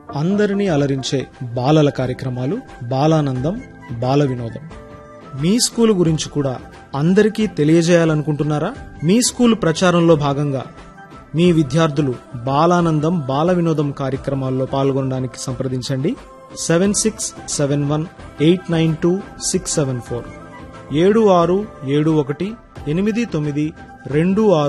అందరినీ అలరించే బాలల కార్యక్రమాలు బాలానందం బాల వినోదం. మీ స్కూలు గురించి కూడా అందరికీ తెలియజేయాలనుకుంటున్నారా? మీ స్కూలు ప్రచారంలో భాగంగా మీ విద్యార్థులు బాలానందం బాల వినోదం కార్యక్రమాల్లో పాల్గొనడానికి సంప్రదించండి. 7671892674 76718926